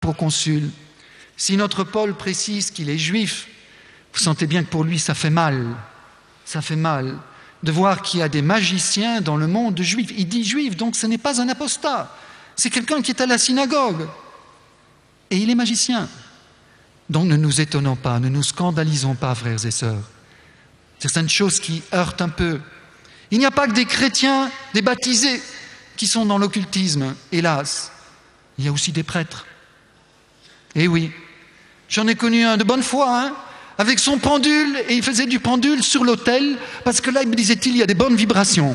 proconsul. Si notre Paul précise qu'il est juif, vous sentez bien que pour lui ça fait mal. Ça fait mal de voir qu'il y a des magiciens dans le monde juif. Il dit juif, donc ce n'est pas un apostat. C'est quelqu'un qui est à la synagogue. Et il est magicien. Donc ne nous étonnons pas, ne nous scandalisons pas, frères et sœurs. Certaines choses qui heurtent un peu. Il n'y a pas que des chrétiens, des baptisés, qui sont dans l'occultisme, hélas. Il y a aussi des prêtres. Eh oui, j'en ai connu un de bonne foi, avec son pendule, et il faisait du pendule sur l'autel, parce que là, disait-il, il y a des bonnes vibrations.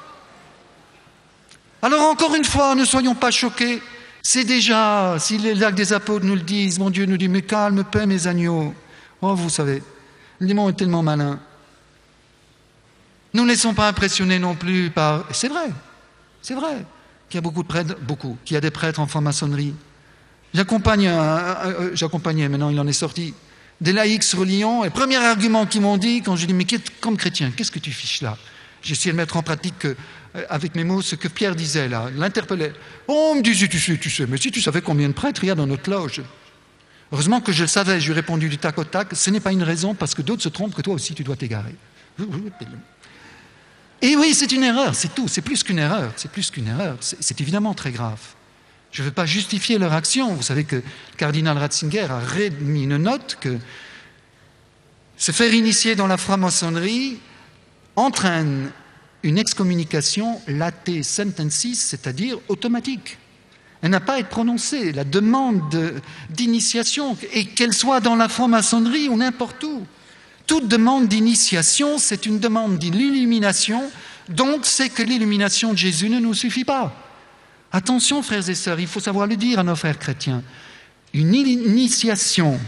Alors encore une fois, ne soyons pas choqués. C'est déjà, si les actes des apôtres nous le disent, mon Dieu nous dit, mais calme, paix, mes agneaux. Oh, vous savez, le démon est tellement malin. Nous ne laissons pas impressionner non plus par... C'est vrai qu'il y a beaucoup de prêtres, qu'il y a des prêtres en franc-maçonnerie. J'accompagnais, maintenant il en est sorti, des laïcs sur Lyon, et premier argument qu'ils m'ont dit, quand je dis, mais comme chrétien, qu'est-ce que tu fiches là? J'ai essayé de mettre en pratique avec mes mots ce que Pierre disait là, l'interpellait. Oh, on me disait, tu sais, mais si tu savais combien de prêtres il y a dans notre loge. Heureusement que je le savais, je lui ai répondu du tac au tac, ce n'est pas une raison parce que d'autres se trompent que toi aussi tu dois t'égarer. Et oui, c'est une erreur, c'est tout, c'est plus qu'une erreur, c'est évidemment très grave. Je ne veux pas justifier leur action. Vous savez que le cardinal Ratzinger a remis une note que se faire initier dans la franc-maçonnerie entraîne une excommunication late sententis, c'est-à-dire automatique. Elle n'a pas à être prononcée. La demande d'initiation, et qu'elle soit dans la franc-maçonnerie ou n'importe où, toute demande d'initiation, c'est une demande d'illumination, donc c'est que l'illumination de Jésus ne nous suffit pas. Attention, frères et sœurs, il faut savoir le dire à nos frères chrétiens. Une initiation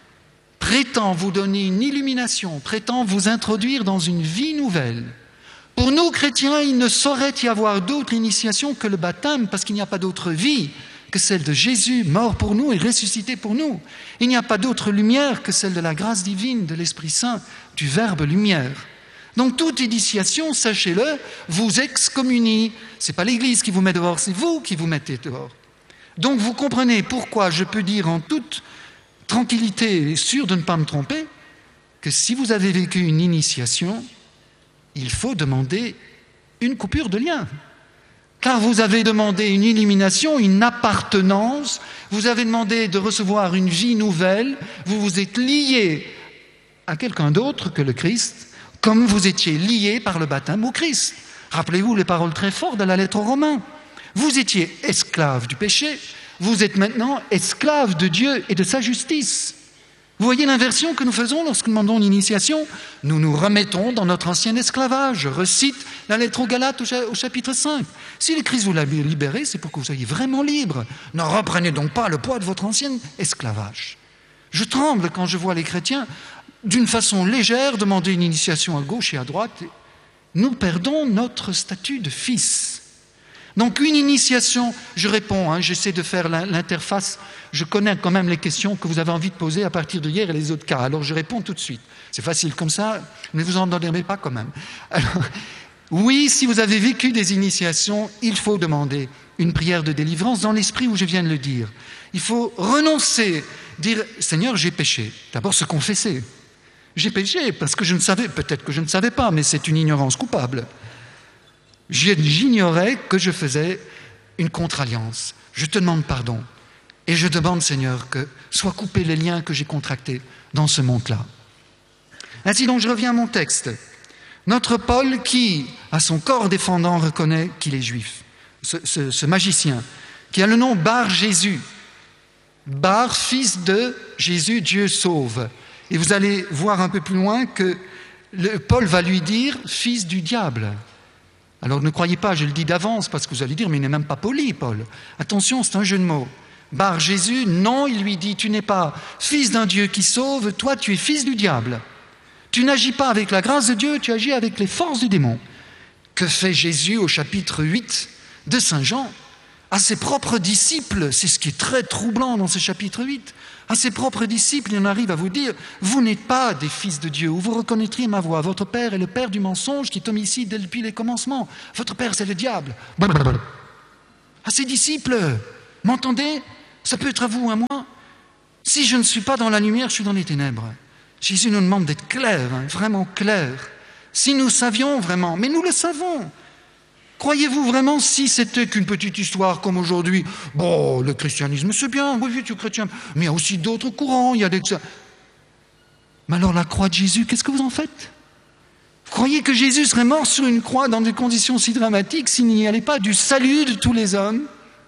prétend vous donner une illumination, prétend vous introduire dans une vie nouvelle. Pour nous, chrétiens, il ne saurait y avoir d'autre initiation que le baptême, parce qu'il n'y a pas d'autre vie que celle de Jésus, mort pour nous et ressuscité pour nous. Il n'y a pas d'autre lumière que celle de la grâce divine, de l'Esprit Saint, du Verbe lumière. Donc toute initiation, sachez-le, vous excommunie. Ce n'est pas l'Église qui vous met dehors, c'est vous qui vous mettez dehors. Donc vous comprenez pourquoi je peux dire en toute tranquillité et sûr de ne pas me tromper, que si vous avez vécu une initiation, il faut demander une coupure de lien. Car vous avez demandé une illumination, une appartenance, vous avez demandé de recevoir une vie nouvelle, vous vous êtes lié à quelqu'un d'autre que le Christ, comme vous étiez lié par le baptême au Christ. Rappelez-vous les paroles très fortes de la lettre aux Romains. Vous étiez esclave du péché, vous êtes maintenant esclave de Dieu et de sa justice. Vous voyez l'inversion que nous faisons lorsque nous demandons une initiation? Nous nous remettons dans notre ancien esclavage. Je recite la lettre aux Galates au chapitre 5. Si le Christ vous l'a libéré, c'est pour que vous soyez vraiment libre. Ne reprenez donc pas le poids de votre ancien esclavage. Je tremble quand je vois les chrétiens, d'une façon légère, demander une initiation à gauche et à droite. Nous perdons notre statut de fils. Donc une initiation, je réponds, j'essaie de faire l'interface, je connais quand même les questions que vous avez envie de poser à partir de hier et les autres cas, alors je réponds tout de suite. C'est facile comme ça, mais vous en donnez pas quand même. Alors, oui, si vous avez vécu des initiations, il faut demander une prière de délivrance dans l'esprit où je viens de le dire. Il faut renoncer, dire « Seigneur, j'ai péché ». D'abord se confesser. J'ai péché parce que je ne savais, peut-être que je ne savais pas, mais c'est une ignorance coupable. J'ignorais que je faisais une contre-alliance. Je te demande pardon. Et je demande, Seigneur, que soient coupés les liens que j'ai contractés dans ce monde-là. Ainsi donc, je reviens à mon texte. Notre Paul, qui, à son corps défendant, reconnaît qu'il est juif. Ce magicien, qui a le nom Bar Jésus. Bar, fils de Jésus, Dieu sauve. Et vous allez voir un peu plus loin que Paul va lui dire « fils du diable ». Alors ne croyez pas, je le dis d'avance, parce que vous allez dire, mais il n'est même pas poli, Paul. Attention, c'est un jeu de mots. Bar Jésus, non, il lui dit, tu n'es pas fils d'un Dieu qui sauve, toi tu es fils du diable. Tu n'agis pas avec la grâce de Dieu, tu agis avec les forces du démon. Que fait Jésus au chapitre 8 de Saint Jean? À ses propres disciples, c'est ce qui est très troublant dans ce chapitre 8, à ses propres disciples, il en arrive à vous dire, vous n'êtes pas des fils de Dieu, ou vous reconnaîtriez ma voix, votre père est le père du mensonge qui est homicide depuis les commencements, votre père c'est le diable. À ses disciples, m'entendez? Ça peut être à vous ou à moi. Si je ne suis pas dans la lumière, je suis dans les ténèbres. Jésus nous demande d'être clair, vraiment clair. Si nous savions vraiment, mais nous le savons. Croyez-vous vraiment, si c'était qu'une petite histoire comme aujourd'hui, bon, le christianisme c'est bien, oui, tu es chrétien, mais il y a aussi d'autres courants, il y a des... Mais alors la croix de Jésus, qu'est-ce que vous en faites? Vous croyez que Jésus serait mort sur une croix dans des conditions si dramatiques s'il n'y allait pas du salut de tous les hommes?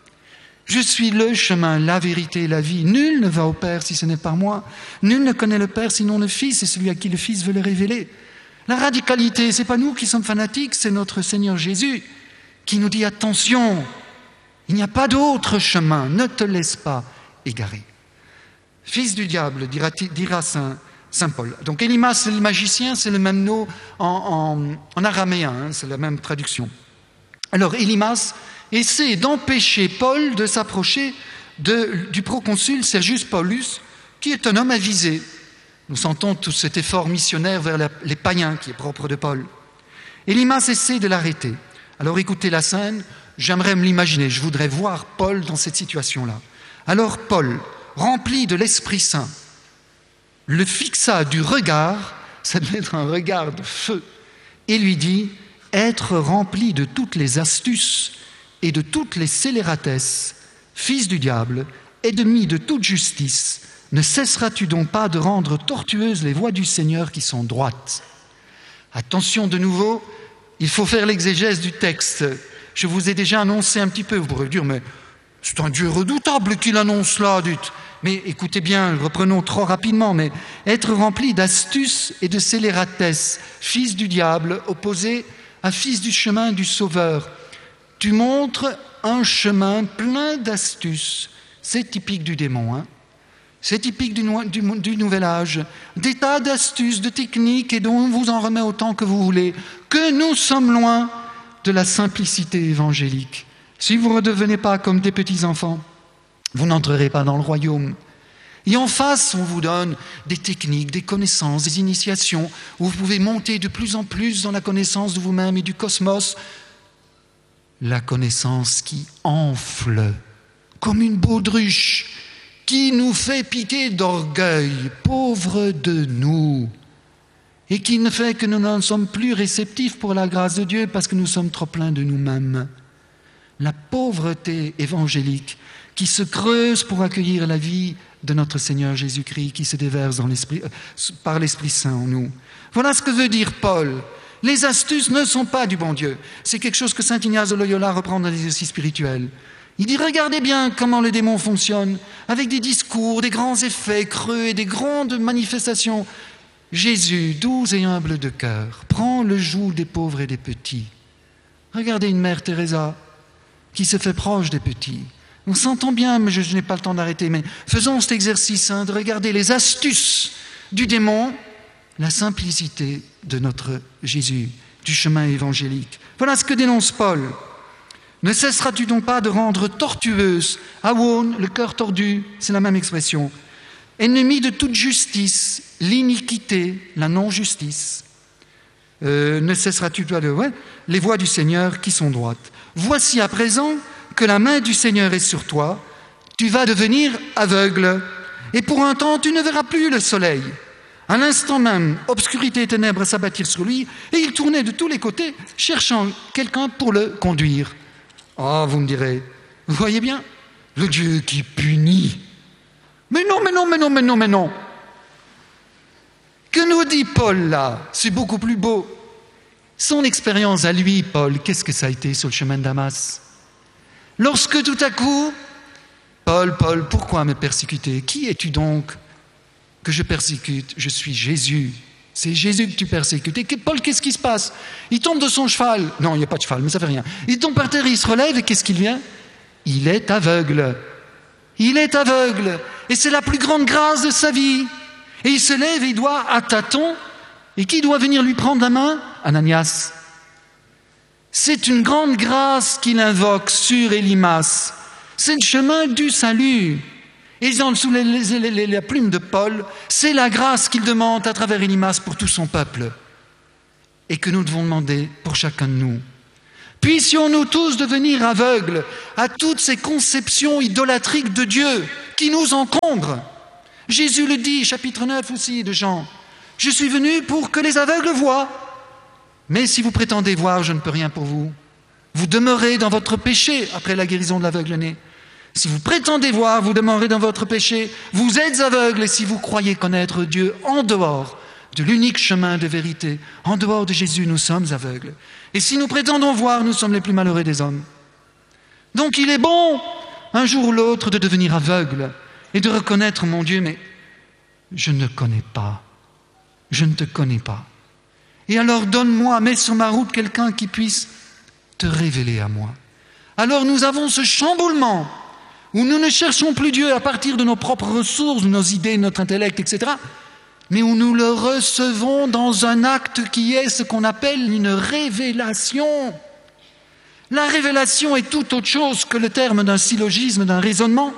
Je suis le chemin, la vérité et la vie. Nul ne va au Père si ce n'est par moi. Nul ne connaît le Père sinon le Fils et celui à qui le Fils veut le révéler. La radicalité, ce n'est pas nous qui sommes fanatiques, c'est notre Seigneur Jésus qui nous dit attention, il n'y a pas d'autre chemin, ne te laisse pas égarer. Fils du diable, dira Saint Paul. Donc Élimas, le magicien, c'est le même mot en araméen, c'est la même traduction. Alors Élimas essaie d'empêcher Paul de s'approcher du proconsul Sergius Paulus, qui est un homme avisé. Nous sentons tout cet effort missionnaire vers les païens qui est propre de Paul. Élimas essaie de l'arrêter. Alors écoutez la scène, j'aimerais me l'imaginer, je voudrais voir Paul dans cette situation-là. Alors Paul, rempli de l'Esprit Saint, le fixa du regard, ça devait être un regard de feu, et lui dit « Être rempli de toutes les astuces et de toutes les scélératesses, fils du diable, ennemi de toute justice, ne cesseras-tu donc pas de rendre tortueuses les voies du Seigneur qui sont droites ?» Attention de nouveau, il faut faire l'exégèse du texte. Je vous ai déjà annoncé un petit peu, vous pourrez dire, mais c'est un Dieu redoutable qu'il annonce là, dites. Mais écoutez bien, reprenons trop rapidement, mais être rempli d'astuces et de scélératesse, fils du diable, opposé à fils du chemin du Sauveur. Tu montres un chemin plein d'astuces. C'est typique du démon, hein. C'est typique du nouvel âge. Des tas d'astuces, de techniques, et dont on vous en remet autant que vous voulez. Que nous sommes loin de la simplicité évangélique. Si vous ne redevenez pas comme des petits-enfants, vous n'entrerez pas dans le royaume. Et en face, on vous donne des techniques, des connaissances, des initiations, où vous pouvez monter de plus en plus dans la connaissance de vous-même et du cosmos. La connaissance qui enfle, comme une baudruche, qui nous fait piquer d'orgueil, pauvre de nous, et qui ne fait que nous n'en sommes plus réceptifs pour la grâce de Dieu parce que nous sommes trop pleins de nous-mêmes. La pauvreté évangélique qui se creuse pour accueillir la vie de notre Seigneur Jésus-Christ, qui se déverse dans par l'Esprit Saint en nous. Voilà ce que veut dire Paul. Les astuces ne sont pas du bon Dieu. C'est quelque chose que saint Ignace de Loyola reprend dans l'exercice spirituel. Il dit, regardez bien comment le démon fonctionne, avec des discours, des grands effets creux et des grandes manifestations. Jésus, doux et humble de cœur, prend le joug des pauvres et des petits. Regardez une mère Teresa qui se fait proche des petits. On s'entend bien, mais je n'ai pas le temps d'arrêter, mais faisons cet exercice de regarder les astuces du démon, la simplicité de notre Jésus, du chemin évangélique. Voilà ce que dénonce Paul. Ne cesseras-tu donc pas de rendre tortueuse, awon, le cœur tordu, c'est la même expression, ennemi de toute justice, l'iniquité, la non-justice. Ne cesseras-tu pas de les voies du Seigneur qui sont droites. Voici à présent que la main du Seigneur est sur toi, tu vas devenir aveugle, et pour un temps tu ne verras plus le soleil. À l'instant même, obscurité et ténèbres s'abattirent sur lui, et il tournait de tous les côtés, cherchant quelqu'un pour le conduire. Ah, vous me direz, vous voyez bien, le Dieu qui punit. Mais non, mais non, mais non, mais non, mais non. Que nous dit Paul là? C'est beaucoup plus beau. Son expérience à lui, Paul, qu'est-ce que ça a été sur le chemin de Damas? Lorsque tout à coup, Paul, pourquoi me persécuter? Qui es-tu donc que je persécute? Je suis Jésus. C'est Jésus que tu persécutes. Et Paul, qu'est-ce qui se passe? Il tombe de son cheval. Non, il n'y a pas de cheval, mais ça fait rien. Il tombe par terre, il se relève, et qu'est-ce qu'il vient? Il est aveugle. Il est aveugle. Et c'est la plus grande grâce de sa vie. Et il se lève et il doit à tâtons. Et qui doit venir lui prendre la main? Ananias. C'est une grande grâce qu'il invoque sur Élimas. C'est le chemin du salut. Et sous la plume de Paul, c'est la grâce qu'il demande à travers Élimas pour tout son peuple. Et que nous devons demander pour chacun de nous. Puissions-nous tous devenir aveugles à toutes ces conceptions idolâtriques de Dieu qui nous encombrent. Jésus le dit, chapitre 9 aussi de Jean. « Je suis venu pour que les aveugles voient. Mais si vous prétendez voir, je ne peux rien pour vous. Vous demeurez dans votre péché après la guérison de l'aveugle-né. Si vous prétendez voir, vous demeurez dans votre péché. Vous êtes aveugles et si vous croyez connaître Dieu en dehors de l'unique chemin de vérité, en dehors de Jésus, nous sommes aveugles. Et si nous prétendons voir, nous sommes les plus malheureux des hommes. Donc il est bon, un jour ou l'autre, de devenir aveugle et de reconnaître, mon Dieu, mais je ne connais pas. Je ne te connais pas. Et alors donne-moi, mets sur ma route quelqu'un qui puisse te révéler à moi. Alors nous avons ce chamboulement où nous ne cherchons plus Dieu à partir de nos propres ressources, de nos idées, notre intellect, etc., mais où nous le recevons dans un acte qui est ce qu'on appelle une révélation. La révélation est tout autre chose que le terme d'un syllogisme, d'un raisonnement.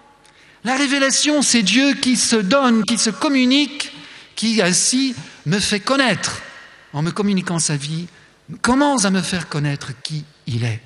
La révélation, c'est Dieu qui se donne, qui se communique, qui ainsi me fait connaître, en me communiquant sa vie, commence à me faire connaître qui il est.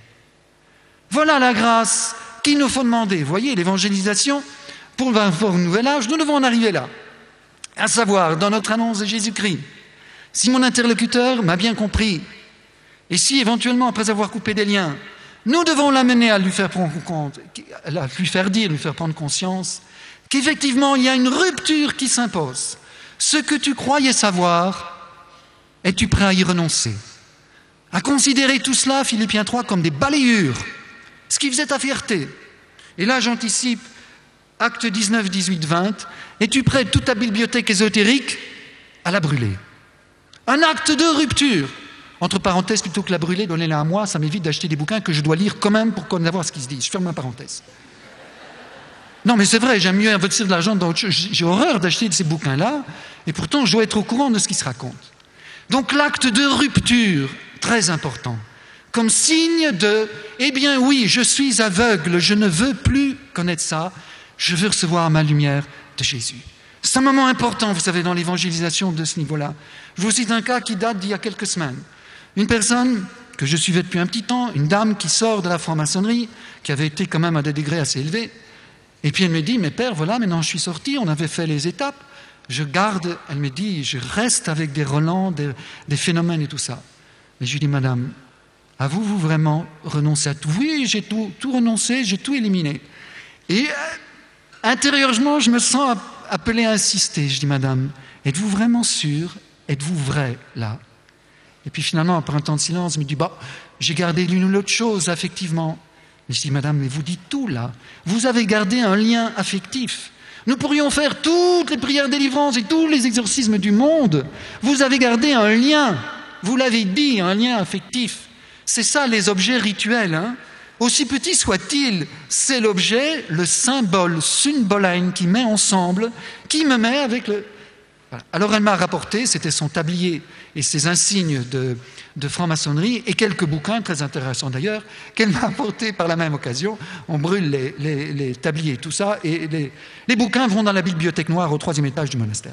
Voilà la grâce qu'il nous faut demander. Vous voyez, l'évangélisation, pour le nouvel âge, nous devons en arriver là. À savoir, dans notre annonce de Jésus-Christ, si mon interlocuteur m'a bien compris, et si éventuellement, après avoir coupé des liens, nous devons l'amener à lui faire prendre compte, à lui faire dire, lui faire prendre conscience, qu'effectivement, il y a une rupture qui s'impose. Ce que tu croyais savoir, es-tu prêt à y renoncer? À considérer tout cela, Philippiens 3, comme des balayures, ce qui faisait ta fierté. Et là, j'anticipe, Actes 19, 18, 20, es-tu prêt toute ta bibliothèque ésotérique à la brûler? Un acte de rupture. Entre parenthèses, plutôt que la brûler, donnez-la à moi, ça m'évite d'acheter des bouquins que je dois lire quand même pour savoir ce qui se dit. Je ferme ma parenthèse. Non, mais c'est vrai, j'aime mieux investir de l'argent dans autre chose. J'ai horreur d'acheter de ces bouquins-là, et pourtant, je dois être au courant de ce qui se raconte. Donc, l'acte de rupture, très important, comme signe de « Eh bien oui, je suis aveugle, je ne veux plus connaître ça, je veux recevoir ma lumière de Jésus. » C'est un moment important, vous savez, dans l'évangélisation de ce niveau-là. Je vous cite un cas qui date d'il y a quelques semaines. Une personne que je suivais depuis un petit temps, une dame qui sort de la franc-maçonnerie, qui avait été quand même à des degrés assez élevés, et puis elle me dit « Mais père, voilà, maintenant je suis sorti, on avait fait les étapes, je garde, elle me dit, je reste avec des relents, des phénomènes et tout ça. » Mais je lui dis « Madame, avez-vous vraiment renoncé à tout ?» « Oui, j'ai tout renoncé, j'ai tout éliminé. » Et intérieurement, je me sens appelé à insister. Je dis « Madame, êtes-vous vraiment sûre? Êtes-vous vrai là ?» Et puis finalement, après un temps de silence, elle me dit « J'ai gardé l'une ou l'autre chose, affectivement. » Et je dis « Madame, mais vous dites tout là. Vous avez gardé un lien affectif. Nous pourrions faire toutes les prières de délivrance et tous les exorcismes du monde. Vous avez gardé un lien. Vous l'avez dit, un lien affectif. C'est ça les objets rituels. Hein. Aussi petit soit-il, c'est l'objet, le symbole, symbolein qui met ensemble, qui me met avec le... Voilà. Alors elle m'a rapporté, c'était son tablier et ses insignes de franc-maçonnerie et quelques bouquins, très intéressants d'ailleurs, qu'elle m'a apportés par la même occasion. On brûle les tabliers, tout ça, et les bouquins vont dans la bibliothèque noire au 3e étage du monastère.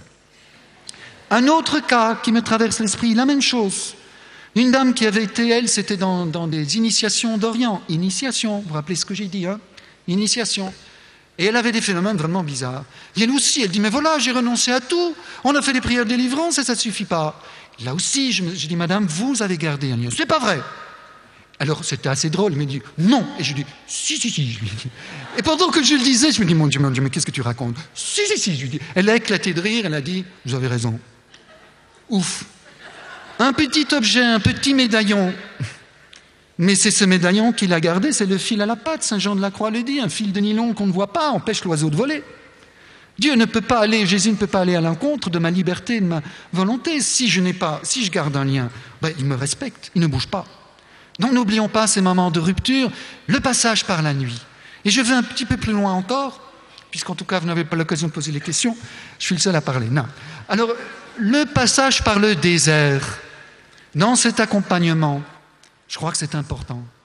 Un autre cas qui me traverse l'esprit, la même chose. Une dame qui avait été, elle, c'était dans des initiations d'Orient. Initiation, vous vous rappelez ce que j'ai dit, hein? Initiation. Et elle avait des phénomènes vraiment bizarres. Et elle aussi, elle dit, mais voilà, j'ai renoncé à tout. On a fait des prières de délivrance et ça ne suffit pas. Là aussi, je dis, madame, vous avez gardé un lien. C'est pas vrai. Alors, c'était assez drôle. Elle me dit, non. Et je lui dis, si. Je lui dis. Et pendant que je le disais, je me dis, mon Dieu, mais qu'est-ce que tu racontes? Si. Je lui dis. Elle a éclaté de rire, elle a dit, vous avez raison. Ouf. Un petit objet, un petit médaillon. Mais c'est ce médaillon qu'il a gardé, c'est le fil à la patte, Saint Jean de la Croix le dit, un fil de nylon qu'on ne voit pas empêche l'oiseau de voler. Jésus ne peut pas aller à l'encontre de ma liberté, de ma volonté. Si je garde un lien, il me respecte, il ne bouge pas. Donc n'oublions pas ces moments de rupture, le passage par la nuit. Et je vais un petit peu plus loin encore, puisqu'en tout cas vous n'avez pas l'occasion de poser les questions, je suis le seul à parler. Non. Alors, le passage par le désert, dans cet accompagnement, je crois que c'est important.